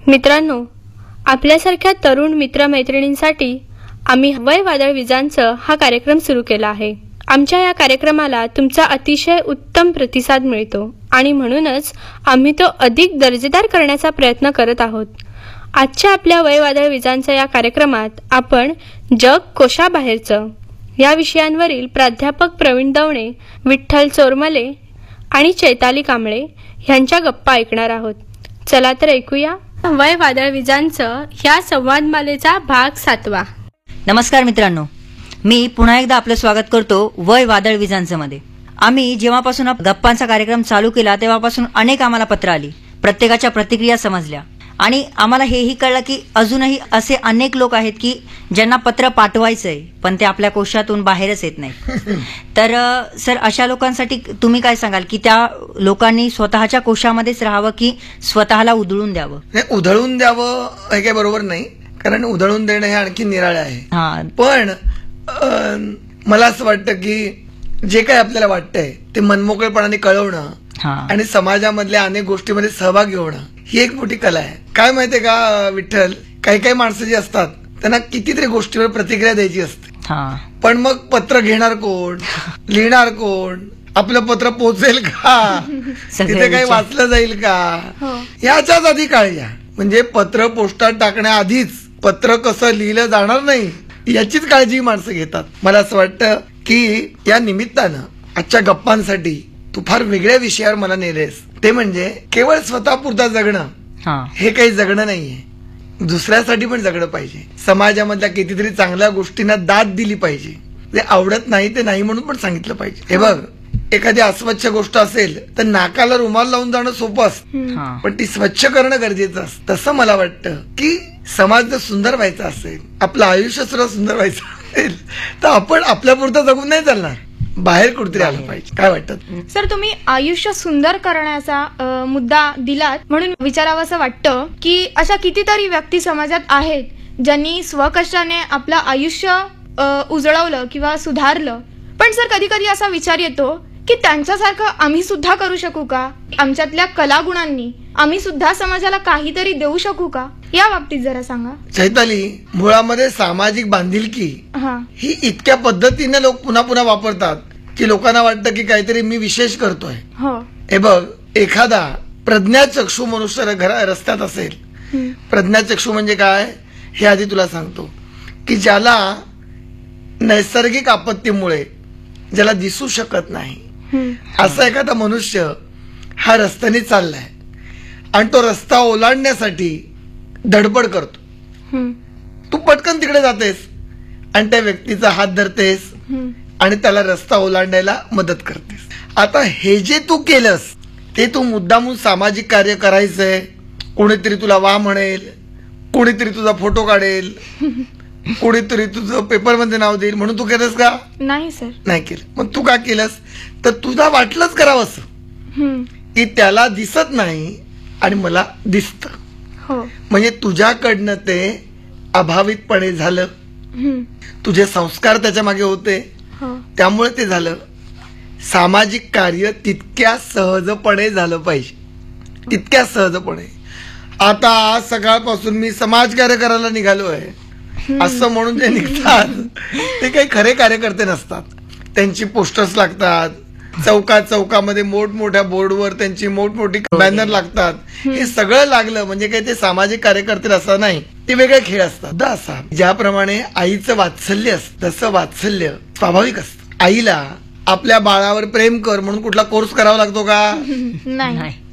मित्रांनो, आपल्यासारख्या तरुण मित्रमैत्रिणींसाठी आम्ही वय वादळ विजांचं हा कार्यक्रम सुरू केला आहे. आमच्या या कार्यक्रमाला तुमचा अतिशय उत्तम प्रतिसाद मिळतो आणि म्हणूनच आम्ही तो अधिक दर्जेदार करण्याचा प्रयत्न करत आहोत. आजच्या आपल्या वय वादळ विजांच्या या कार्यक्रमात आपण जग कोशाबाहेरचं या विषयांवरील प्राध्यापक प्रवीण दवणे, विठ्ठल चोरमले आणि चैताली कांबळे यांच्या गप्पा ऐकणार आहोत. चला तर ऐकूया वय वादळ विजांचं ह्या संवादमालेचा भाग 7. नमस्कार मित्रांनो, मी पुन्हा एकदा आपलं स्वागत करतो वय वादळ विजांचं मध्ये. आम्ही जेव्हापासून गप्पांचा कार्यक्रम चालू केला तेव्हापासून अनेक आम्हाला पत्र आली, प्रत्येकाच्या प्रतिक्रिया समजल्या आणि आम्हाला हेही कळलं की अजूनही असे अनेक लोक आहेत की ज्यांना पत्र पाठवायचंय पण ते आपल्या कोशातून बाहेरच येत नाही. तर सर, अशा लोकांसाठी तुम्ही काय सांगाल की त्या लोकांनी स्वतःच्या कोशामध्येच राहावं की स्वतःला उधळून द्यावं? उधळून द्यावं हे काही बरोबर नाही, कारण उधळून देणं हे आणखी निराळे आहे. पण मला असं वाटतं की जे काही आपल्याला वाटतंय ते मनमोकळेपणाने कळवणं आणि समाजामधल्या अनेक गोष्टीमध्ये सहभागी होणं ही एक मोठी कला आहे. काय माहितीये का विठ्ठल, काही काही माणसं जी असतात त्यांना कितीतरी गोष्टीवर प्रतिक्रिया द्यायची असते, पण मग पत्र घेणार कोण, लिहिणार कोण, आपलं पत्र पोहोचेल का, तिथे काही वाचलं जाईल का, याच्याच आधी काळजी आहे. म्हणजे पत्र पोस्टात टाकण्याआधीच पत्र कसं लिहिलं जाणार नाही याचीच काळजी माणसं घेतात. मला असं वाटतं की या निमित्तानं आजच्या गप्पांसाठी तू फार वेगळ्या विषयावर मला नेलेस. ते म्हणजे केवळ स्वतःपुरता जगणं हे काही जगणं नाहीये, दुसऱ्यासाठी पण जगणं पाहिजे. समाजामधल्या कितीतरी चांगल्या गोष्टींना दाद दिली पाहिजे. ते आवडत नाही ते नाही म्हणून पण सांगितलं पाहिजे. हे बघ, एखादी अस्वच्छ गोष्ट असेल तर नाकाला रुमाल लावून जाणं सोपं असतं, पण ती स्वच्छ करणं गरजेचं असतं. तसं मला वाटतं की समाज जर सुंदर व्हायचा असेल, आपलं आयुष्य सुद्धा सुंदर व्हायचं असेल तर आपण आपल्यापुरतं जगून नाही चालणार, बाहेर कुठेतरी आलं पाहिजे. काय वाटतं सर? तुम्ही आयुष्य सुंदर करण्याचा मुद्दा दिलात म्हणून विचारावं असं वाटतं की अशा कितीतरी व्यक्ती समाजात आहेत ज्यांनी स्वकष्टाने आपलं आयुष्य उजळवलं किंवा सुधारलं, पण सर कधी कधी असा विचार येतो की त्यांच्यासारखं आम्ही सुद्धा करू शकू का? आमच्यातल्या कलागुणांनी आम्ही सुद्धा समाजाला काहीतरी देऊ शकू का? या बाबतीत जरा सांगा. चैताली, मुळामध्ये सामाजिक बांधिलकी ही इतक्या पद्धतीने लोक पुन्हा पुन्हा वापरतात की लोकांना वाटतं की काहीतरी मी विशेष करतोय. हे बघ, एखादा प्रज्ञाचक्षू मनुष्य रस्त्यात असेल, प्रज्ञाचक्षू म्हणजे काय हे आधी तुला सांगतो, की ज्याला नैसर्गिक आपत्तीमुळे ज्याला दिसू शकत नाही असा एखादा मनुष्य हा रस्त्याने चाललाय आणि तो रस्ता ओलांडण्यासाठी धडपड करतो. तू पटकन तिकडे जातेस आणि त्या व्यक्तीचा हात धरतेस आणि त्याला रस्ता ओलांडायला मदत करतेस. आता हे जे तू केलंस ते तू मुद्दामून सामाजिक कार्य करायचंय, कोणीतरी तुला वा म्हणेल, कोणीतरी तुझा फोटो काढेल, कोणीतरी तुझं पेपरमध्ये नाव देईल म्हणून तू केलंस का? नाही सर, नाही केलं. मग तू का केलंस? तर तुझा वाटलंच करावं असं की त्याला दिसत नाही आणि मला दिसतं, म्हणजे तुझ्याकडनं ते अभावितपणे झालं, तुझे संस्कार त्याच्या मागे होते त्यामुळे ते झालं. सामाजिक कार्य तितक्या सहजपणे झालं पाहिजे, तितक्या सहजपणे. आता आज सकाळपासून मी समाजकार्य करायला निघालो आहे असं म्हणून जे निघतात ते काही खरे कार्यकर्ते नसतात. त्यांची पोस्टर्स लागतात, चौकामध्ये मोठमोठ्या बोर्डवर त्यांची मोठमोठी बॅनर लागतात. हे सगळं लागलं म्हणजे काही ते सामाजिक कार्यकर्ते असं नाही, ते वेगळे खेळ असतात. असा ज्याप्रमाणे आईचं वात्सल्य असतं तसं वात्सल्य स्वाभाविक असतं. आईला आपल्या बाळावर प्रेम कर म्हणून कुठला कोर्स करावा लागतो का? नाही.